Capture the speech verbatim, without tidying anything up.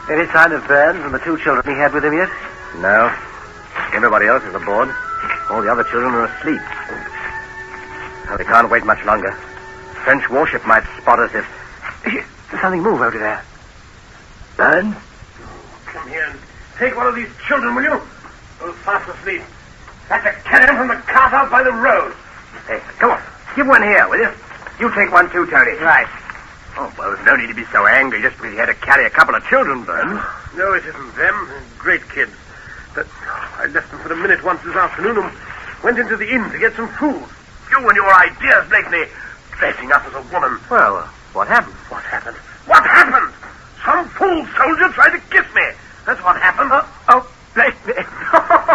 Any sign of Burns and the two children he had with him yet? No. Everybody else is aboard. All the other children are asleep. Well, we can't wait much longer. French warship might spot us if... There's something move over there. Burns? Come here and take one of these children, will you? Those fast asleep. Have to carry him from the cart out by the road. Hey, come on. Give one here, will you? You take one too, Tony. Right. Oh, well, there's no need to be so angry just because you had to carry a couple of children, Burns. No, it isn't them. Great kids. But I left them for a minute once this afternoon and went into the inn to get some food. You and your ideas make me dressing up as a woman. Well, uh, what happened? What happened? What happened? Some fool soldier tried to kiss me. That's what happened. Oh, oh bless me.